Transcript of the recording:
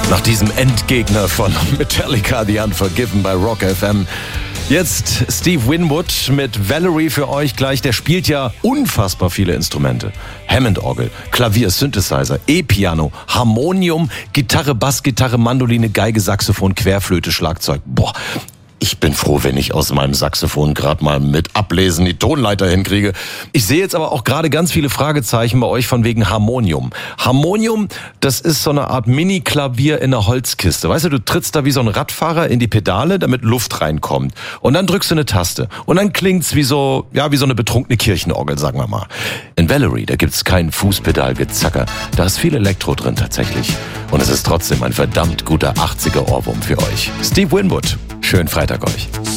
Nach diesem Endgegner von Metallica, The Unforgiven bei Rock FM. Jetzt Steve Winwood mit Valerie für euch gleich. Der spielt ja unfassbar viele Instrumente. Hammond-Orgel, Klavier, Synthesizer, E-Piano, Harmonium, Gitarre, Bassgitarre, Mandoline, Geige, Saxophon, Querflöte, Schlagzeug. Boah, ich bin froh, wenn ich aus meinem Saxophon gerade mal mit Ablesen die Tonleiter hinkriege. Ich sehe jetzt aber auch gerade ganz viele Fragezeichen bei euch von wegen Harmonium. Harmonium, das ist so eine Art Mini-Klavier in einer Holzkiste. Weißt du, du trittst da wie so ein Radfahrer in die Pedale, damit Luft reinkommt. Und dann drückst du eine Taste. Und dann klingt's wie so eine betrunkene Kirchenorgel, sagen wir mal. In Valerie, da gibt's kein Fußpedalgezacker. Da ist viel Elektro drin tatsächlich. Und es ist trotzdem ein verdammt guter 80er-Ohrwurm für euch. Steve Winwood. Schönen Freitag euch.